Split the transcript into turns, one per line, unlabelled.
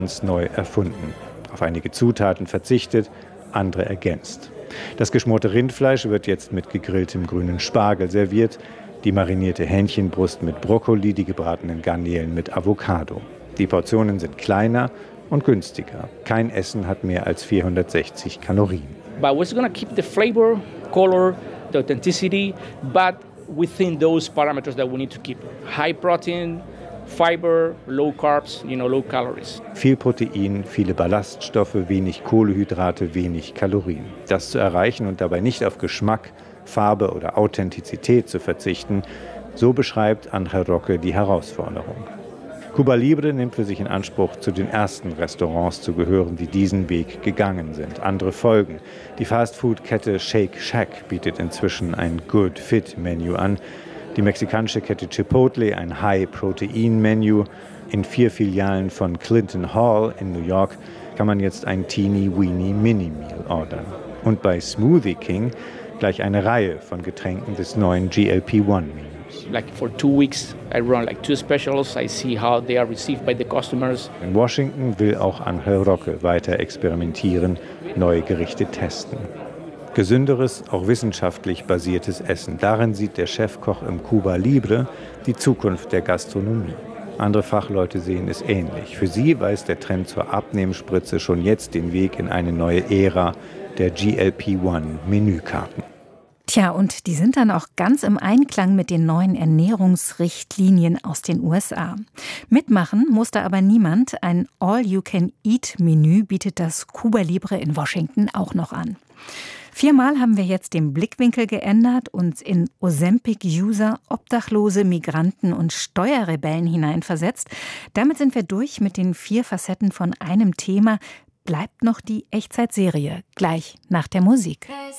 neu erfunden. Auf einige Zutaten verzichtet, andere ergänzt. Das geschmorte Rindfleisch wird jetzt mit gegrilltem grünen Spargel serviert, die marinierte Hähnchenbrust mit Brokkoli, die gebratenen Garnelen mit Avocado. Die Portionen sind kleiner und günstiger. Kein Essen hat mehr als 460 Kalorien.
But we're going to keep the flavor, color, the authenticity, but within those parameters that we need to keep. High protein, Fiber, low carbs, low calories.
Viel Protein, viele Ballaststoffe, wenig Kohlenhydrate, wenig Kalorien. Das zu erreichen und dabei nicht auf Geschmack, Farbe oder Authentizität zu verzichten, so beschreibt Ángel Roque die Herausforderung. Cuba Libre nimmt für sich in Anspruch, zu den ersten Restaurants zu gehören, die diesen Weg gegangen sind. Andere folgen. Die Fastfood-Kette Shake Shack bietet inzwischen ein Good-Fit-Menü an. Die mexikanische Kette Chipotle ein High-Protein-Menü. In 4 Filialen von Clinton Hall in New York kann man jetzt ein Teeny-Weeny Mini-Meal ordern. Und bei Smoothie King gleich eine Reihe von Getränken des neuen GLP-1-Menüs.
Like for 2 weeks, I run like 2 specials. I see how they are received by the customers.
In Washington will auch Ángel Roque weiter experimentieren, neue Gerichte testen. Gesünderes, auch wissenschaftlich basiertes Essen. Darin sieht der Chefkoch im Cuba Libre die Zukunft der Gastronomie. Andere Fachleute sehen es ähnlich. Für sie weist der Trend zur Abnehmspritze schon jetzt den Weg in eine neue Ära der GLP-1-Menükarten.
Tja, und die sind dann auch ganz im Einklang mit den neuen Ernährungsrichtlinien aus den USA. Mitmachen musste aber niemand. Ein All-You-Can-Eat-Menü bietet das Cuba Libre in Washington auch noch an. 4-mal haben wir jetzt den Blickwinkel geändert, uns in Ozempic-User, Obdachlose, Migranten und Steuerrebellen hineinversetzt. Damit sind wir durch mit den 4 Facetten von einem Thema. Bleibt noch die Echtzeitserie, gleich nach der Musik.